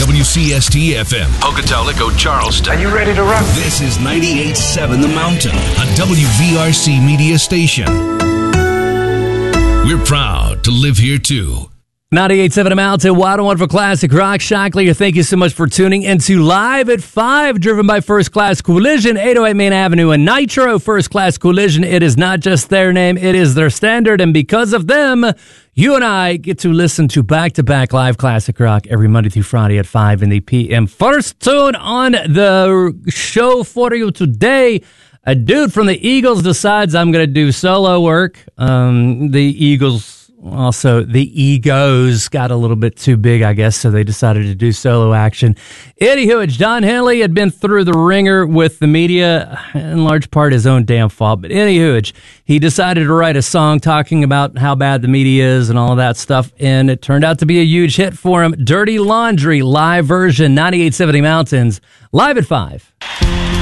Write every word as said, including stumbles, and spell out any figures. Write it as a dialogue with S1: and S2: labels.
S1: W C S T F M, Pocatello, Charleston.
S2: Are you ready to rock?
S1: This is ninety-eight point seven The Mountain, a W V R C media station. We're proud to live here, too.
S3: ninety-eight point seven The Mountain, Wild and Wonderful Classic Rock. Shocklear, thank you so much for tuning into Live at five, driven by First Class Collision, eight oh eight Main Avenue and Nitro. First Class Collision, it is not just their name, it is their standard, and because of them, you and I get to listen to back-to-back live classic rock every Monday through Friday at five in the P M. First tune on the show for you today, a dude from the Eagles decides I'm going to do solo work. Um, the Eagles... Also, the egos got a little bit too big, I guess, so they decided to do solo action. Anywho, it's John Henley had been through the ringer with the media, in large part his own damn fault. But anywho, he decided to write a song talking about how bad the media is and all of that stuff, and it turned out to be a huge hit for him. Dirty Laundry, live version, ninety-eight point seven Mountains, live at five.